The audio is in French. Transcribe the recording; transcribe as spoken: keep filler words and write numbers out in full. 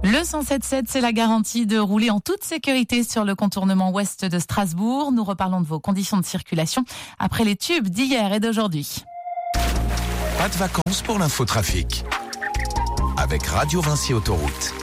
Le cent sept sept, c'est la garantie de rouler en toute sécurité sur le contournement ouest de Strasbourg. Nous reparlons de vos conditions de circulation après les tubes d'hier et d'aujourd'hui. Pas de vacances pour l'infotrafic avec Radio Vinci Autoroute.